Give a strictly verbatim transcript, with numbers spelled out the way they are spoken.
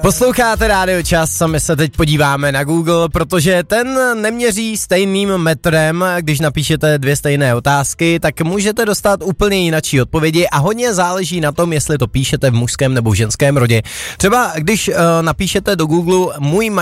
Posloucháte Rádio Čas a my se teď podíváme na Google, protože ten neměří stejným metrem. Když napíšete dvě stejné otázky, tak můžete dostat úplně jinačí odpovědi a hodně záleží na tom, jestli to píšete v mužském nebo v ženském rodě. Třeba když uh, napíšete do Google můj